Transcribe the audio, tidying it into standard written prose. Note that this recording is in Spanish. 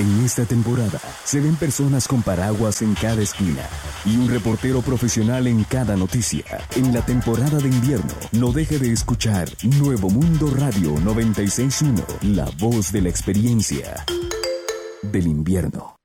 En esta temporada se ven personas con paraguas en cada esquina y un reportero profesional en cada noticia. En la temporada de invierno, no deje de escuchar Nuevo Mundo Radio 96.1, la voz de la experiencia del invierno.